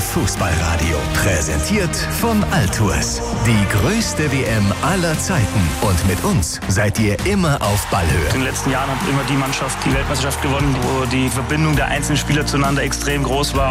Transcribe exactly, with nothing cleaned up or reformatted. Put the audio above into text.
Fußballradio. Präsentiert von Altours. Die größte W M aller Zeiten. Und mit uns seid ihr immer auf Ballhöhe. In den letzten Jahren hat immer die Mannschaft die Weltmeisterschaft gewonnen, wo die Verbindung der einzelnen Spieler zueinander extrem groß war.